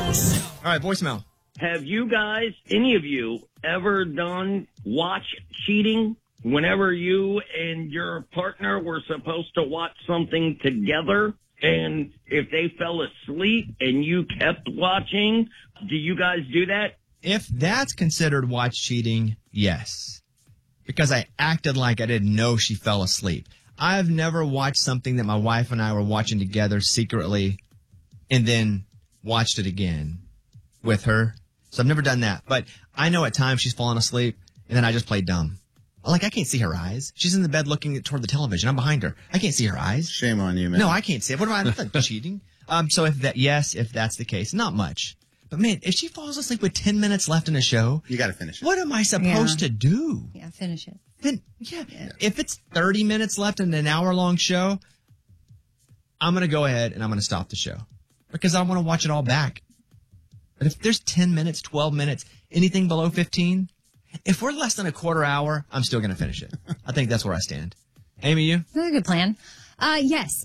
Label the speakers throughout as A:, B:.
A: All right, voicemail.
B: Have you guys, any of you, ever done watch cheating? Whenever you and your partner were supposed to watch something together, and if they fell asleep and you kept watching, do you guys do that?
A: If that's considered watch cheating, yes. Because I acted like I didn't know she fell asleep. I've never watched something that my wife and I were watching together secretly and then watched it again with her. So I've never done that. But I know at times she's fallen asleep, and then I just play dumb. Like, I can't see her eyes. She's in the bed looking toward the television. I'm behind her. I can't see her eyes.
C: Shame on you, man.
A: No, I can't see it. What am I? I'm not cheating. So if that's the case. Not much. But man, if she falls asleep with 10 minutes left in a show,
C: you got to finish it.
A: What am I supposed to do?
D: Yeah, finish it.
A: Then, yeah. If it's 30 minutes left in an hour-long show, I'm going to go ahead and I'm going to stop the show because I want to watch it all back. But if there's 10 minutes, 12 minutes, anything below 15, if we're less than a quarter hour, I'm still going to finish it. I think that's where I stand. Amy, you?
D: That's a good plan. Yes.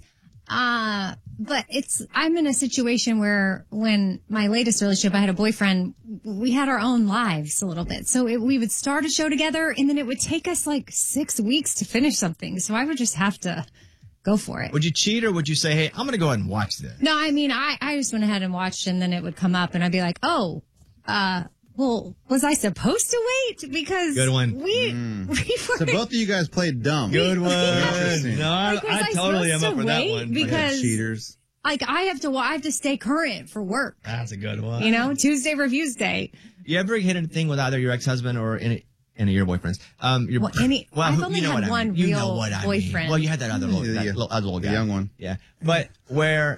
D: But I'm in a situation where when my latest relationship, I had a boyfriend, we had our own lives a little bit. So we would start a show together and then it would take us like 6 weeks to finish something. So I would just have to go for it.
A: Would you cheat or would you say, hey, I'm going to go ahead and watch this?
D: No, I mean, I just went ahead and watched and then it would come up and I'd be like, well, was I supposed to wait? Because
A: good one.
D: We were...
C: So both of you guys played dumb.
A: Good one.
C: No,
A: I totally am up for that one.
D: Because
C: cheaters.
D: Like I have to stay current for work.
A: That's a good one.
D: You know, Tuesday reviews day.
A: You ever hit anything with either your ex-husband or any of your boyfriends?
D: I've only had one real boyfriend.
A: Well, you had that other little guy.
C: The young one.
A: Yeah. But where...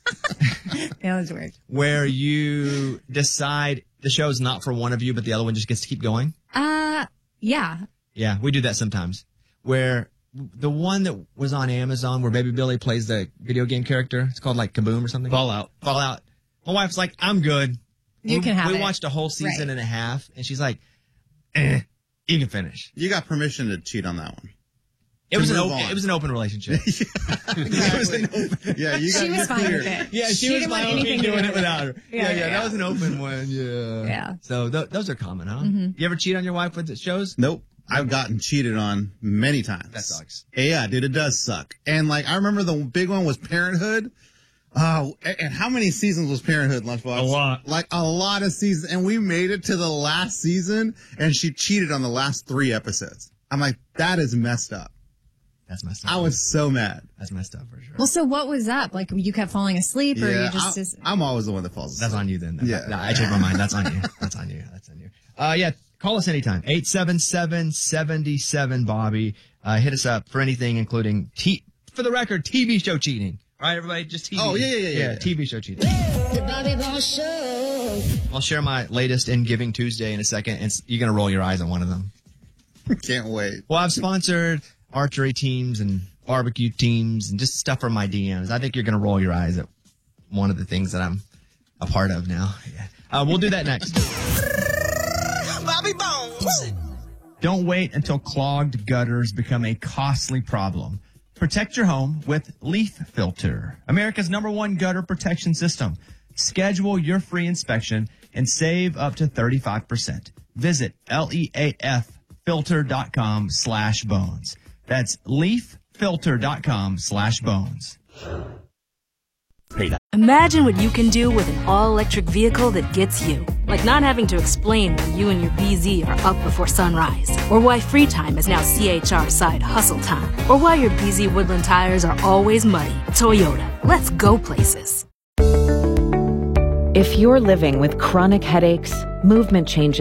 D: That was weird.
A: Where you decide the show's not for one of you, but the other one just gets to keep going?
D: Yeah.
A: Yeah, we do that sometimes. Where the one that was on Amazon where Baby Billy plays the video game character, it's called like Kaboom or something.
E: Fallout.
A: My wife's like, I'm good.
D: You can have it.
A: We watched a whole season and a half, and she's like, you can finish.
C: You got permission to cheat on that one.
A: It was an open relationship.
C: Yeah,
D: she was fine with it.
A: Yeah, she was fine with me doing it without her. Yeah, that was an open one. Yeah.
D: Yeah.
A: So those are common, huh? Mm-hmm. You ever cheat on your wife with the shows?
C: Nope. I've gotten cheated on many times.
A: That sucks.
C: Yeah, dude, it does suck. And like, I remember the big one was Parenthood. Oh, and how many seasons was Parenthood, Lunchbox?
E: A lot.
C: Like a lot of seasons. And we made it to the last season and she cheated on the last 3 episodes. I'm like, that is messed up.
A: That's messed up.
C: I was so mad.
A: That's messed up for sure.
D: Well, so what was up? Like you kept falling asleep or you just...
C: I'm always the one that falls asleep.
A: That's on you then.
C: Yeah.
A: No, I changed my mind. That's on you. That's on you. Yeah, call us anytime. 877-77-Bobby. Hit us up for anything, including, for the record, TV show cheating. All right, everybody, just TV.
C: Oh, yeah.
A: TV show cheating.
F: The Bobby Bones Show.
A: I'll share my latest in Giving Tuesday in a second, and you're going to roll your eyes on one of them.
C: Can't wait.
A: Well, I've sponsored archery teams and barbecue teams and just stuff from my DMs. I think you're going to roll your eyes at one of the things that I'm a part of now. Yeah. We'll do that next.
F: Bobby Bones.
A: Don't wait until clogged gutters become a costly problem. Protect your home with Leaf Filter, America's #1 gutter protection system. Schedule your free inspection and save up to 35%. Visit leaffilter.com/bones. That's leaffilter.com/bones.
G: Imagine what you can do with an all-electric vehicle that gets you. Like not having to explain why you and your BZ are up before sunrise. Or why free time is now CHR side hustle time. Or why your BZ Woodland tires are always muddy. Toyota, let's go places.
H: If you're living with chronic headaches, movement changes,